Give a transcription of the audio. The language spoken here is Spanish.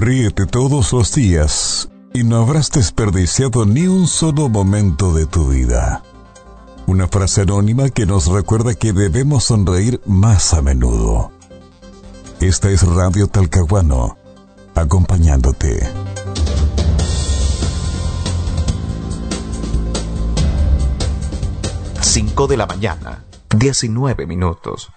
Ríete todos los días y no habrás desperdiciado ni un solo momento de tu vida. Una frase anónima que nos recuerda que debemos sonreír más a menudo. Esta es Radio Talcahuano, acompañándote. 5 de la mañana, 19 minutos.